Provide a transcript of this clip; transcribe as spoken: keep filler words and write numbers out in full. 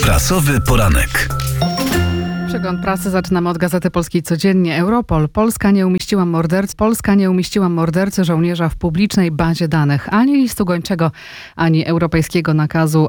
Prasowy poranek. Przegląd prasy zaczynamy od Gazety Polskiej Codziennie. Europol. Polska nie umieściła mordercy, Polska nie umieściła mordercy żołnierza w publicznej bazie danych. Ani listu gończego, ani europejskiego nakazu